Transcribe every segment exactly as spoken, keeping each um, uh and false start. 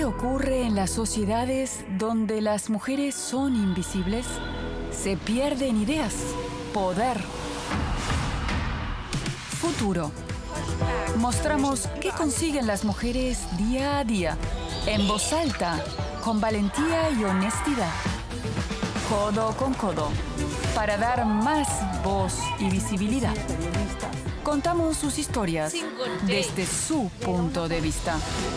ocurre en las sociedades donde las mujeres son invisibles? Se pierden ideas, poder, futuro. Mostramos qué consiguen las mujeres día a día, en voz alta, con valentía y honestidad, codo con codo, para dar más voz y visibilidad. Contamos sus historias desde su punto de vista.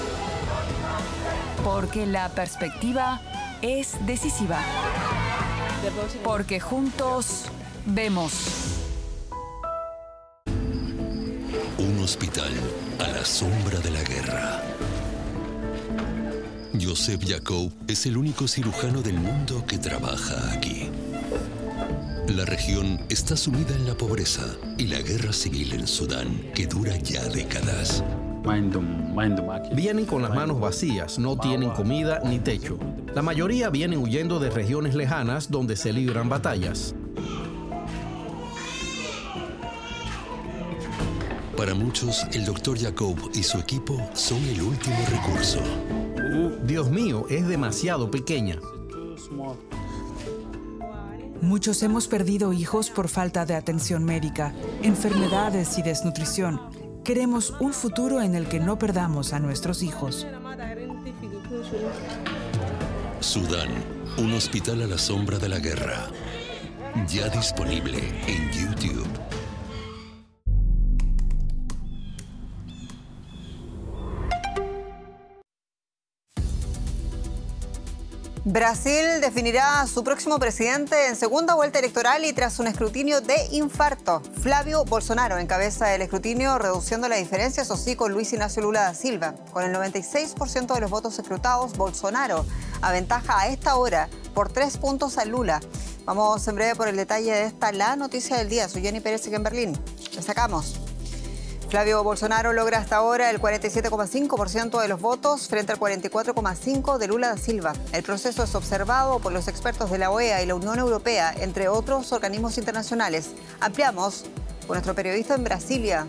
Porque la perspectiva es decisiva. Porque juntos vemos. Un hospital a la sombra de la guerra. Joseph Yacob es el único cirujano del mundo que trabaja aquí. La región está sumida en la pobreza y la guerra civil en Sudán, que dura ya décadas. Vienen con las manos vacías, no tienen comida ni techo. La mayoría vienen huyendo de regiones lejanas donde se libran batallas. Para muchos, el doctor Yacob y su equipo son el último recurso. Dios mío, es demasiado pequeña. Muchos hemos perdido hijos por falta de atención médica, enfermedades y desnutrición. Queremos un futuro en el que no perdamos a nuestros hijos. Sudán, un hospital a la sombra de la guerra. Ya disponible en YouTube. Brasil definirá a su próximo presidente en segunda vuelta electoral y tras un escrutinio de infarto. Flavio Bolsonaro encabeza el escrutinio, reduciendo la diferencia, eso sí, con Luis Ignacio Lula da Silva. Con el noventa y seis por ciento de los votos escrutados, Bolsonaro aventaja a esta hora por tres puntos a Lula. Vamos en breve por el detalle de esta, la noticia del día. Soy Jenny Pérez aquí en Berlín. Destacamos. Flavio Bolsonaro logra hasta ahora el cuarenta y siete coma cinco por ciento de los votos frente al cuarenta y cuatro coma cinco por ciento de Lula da Silva. El proceso es observado por los expertos de la O E A y la Unión Europea, entre otros organismos internacionales. Ampliamos con nuestro periodista en Brasilia.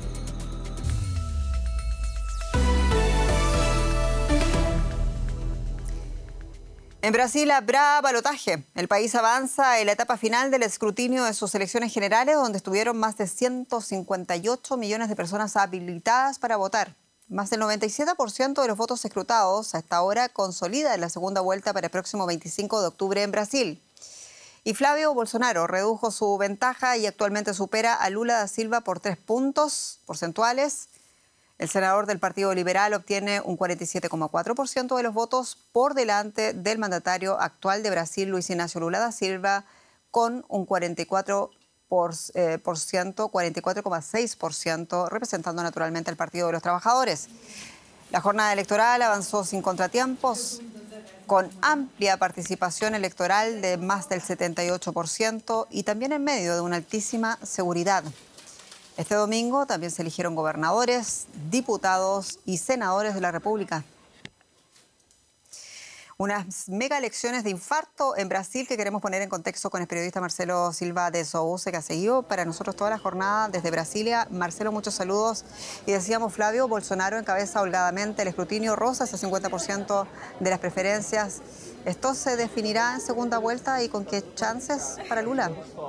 En Brasil habrá balotaje. El país avanza en la etapa final del escrutinio de sus elecciones generales, donde estuvieron más de ciento cincuenta y ocho millones de personas habilitadas para votar. Más del noventa y siete por ciento de los votos escrutados hasta ahora consolida en la segunda vuelta para el próximo veinticinco de octubre en Brasil. Y Flavio Bolsonaro redujo su ventaja y actualmente supera a Lula da Silva por tres puntos porcentuales. El senador del Partido Liberal obtiene un cuarenta y siete coma cuatro por ciento de los votos por delante del mandatario actual de Brasil, Luis Ignacio Lula da Silva, con un cuarenta y cuatro por ciento, cuarenta y cuatro coma seis por ciento, representando naturalmente al Partido de los Trabajadores. La jornada electoral avanzó sin contratiempos, con amplia participación electoral de más del setenta y ocho por ciento y también en medio de una altísima seguridad. Este domingo también se eligieron gobernadores, diputados y senadores de la República. Unas mega elecciones de infarto en Brasil que queremos poner en contexto con el periodista Marcelo Silva de Sousa, que ha seguido para nosotros toda la jornada desde Brasilia. Marcelo, muchos saludos. Y decíamos, Flavio Bolsonaro encabeza holgadamente el escrutinio, rosa ese cincuenta por ciento de las preferencias. ¿Esto se definirá en segunda vuelta y con qué chances para Lula?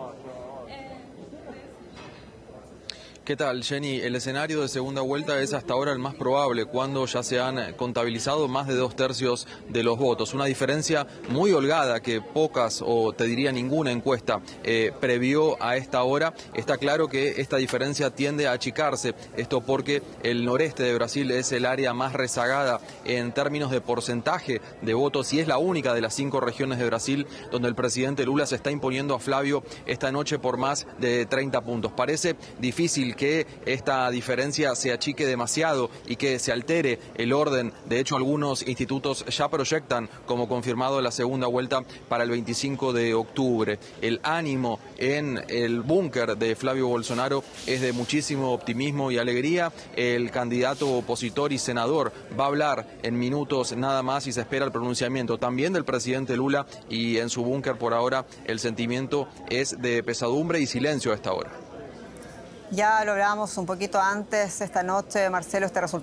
¿Qué tal, Jenny? El escenario de segunda vuelta es hasta ahora el más probable, cuando ya se han contabilizado más de dos tercios de los votos. Una diferencia muy holgada que pocas, o te diría ninguna encuesta, eh, previó a esta hora. Está claro que esta diferencia tiende a achicarse. Esto porque el noreste de Brasil es el área más rezagada en términos de porcentaje de votos y es la única de las cinco regiones de Brasil donde el presidente Lula se está imponiendo a Flavio esta noche por más de treinta puntos. Parece difícil que esta diferencia se achique demasiado y que se altere el orden. De hecho, algunos institutos ya proyectan como confirmado la segunda vuelta para el veinticinco de octubre. El ánimo en el búnker de Flavio Bolsonaro es de muchísimo optimismo y alegría. El candidato opositor y senador va a hablar en minutos nada más y se espera el pronunciamiento también del presidente Lula, y en su búnker por ahora el sentimiento es de pesadumbre y silencio a esta hora. Ya lo hablábamos un poquito antes esta noche, Marcelo, este resultado